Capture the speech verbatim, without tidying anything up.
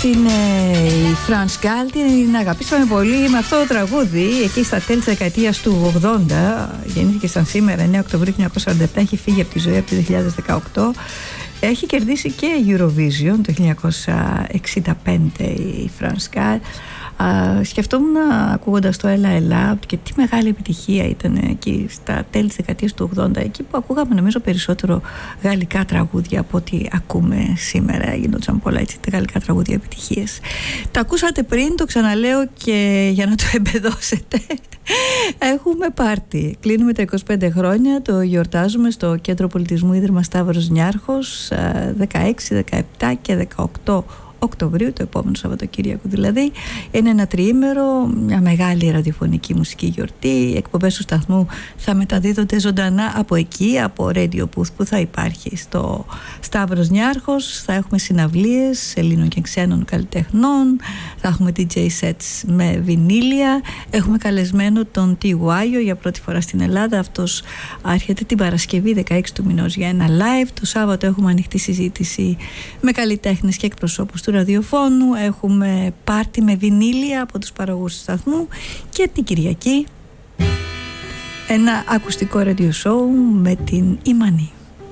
Την η Φρανς Γκάλ την αγαπήσαμε πολύ με αυτό το τραγούδι εκεί στα τέλη της δεκαετίας του ογδόντα. Γεννήθηκε σαν σήμερα εννέα Οκτωβρίου χίλια εννιακόσια σαράντα επτά, έχει φύγει από τη ζωή από το δύο χιλιάδες δεκαοκτώ. Έχει κερδίσει και Eurovision το χίλια εννιακόσια εξήντα πέντε η Φρανς Γκάλ. Uh, σκεφτόμουν ακούγοντας το Έλα Ελλά και τι μεγάλη επιτυχία ήταν εκεί στα τέλη της δεκαετίας του ογδόντα, εκεί που ακούγαμε νομίζω περισσότερο γαλλικά τραγούδια από ό,τι ακούμε σήμερα. Γινόταν πολλά έτσι τα γαλλικά τραγούδια επιτυχίες. Τα ακούσατε πριν, το ξαναλέω και για να το εμπεδώσετε. Έχουμε πάρτι, κλείνουμε τα είκοσι πέντε χρόνια, το γιορτάζουμε στο Κέντρο Πολιτισμού Ίδρυμα Σταύρος Νιάρχος δεκαέξι, δεκαεπτά και δεκαοκτώ Οκτωβρίου, το επόμενο Σαββατοκύριακο δηλαδή. Είναι ένα τριήμερο, μια μεγάλη ραδιοφωνική μουσική γιορτή. Οι εκπομπές του σταθμού θα μεταδίδονται ζωντανά από εκεί, από Radio Booth που θα υπάρχει στο Σταύρος Νιάρχος. Θα έχουμε συναυλίες Ελλήνων και ξένων καλλιτεχνών, θα έχουμε ντι τζέι sets με βινίλια. Έχουμε καλεσμένο τον T. Guaio για πρώτη φορά στην Ελλάδα. Αυτός έρχεται την Παρασκευή δεκαέξι του μηνός για ένα live. Το Σάββατο έχουμε ανοιχτή συζήτηση με καλλιτέχνες και εκπροσώπους του ραδιοφώνου. Έχουμε πάρτι με βινίλια από τους παραγωγούς του σταθμού και την Κυριακή ένα ακουστικό radio show με την Ιμανή.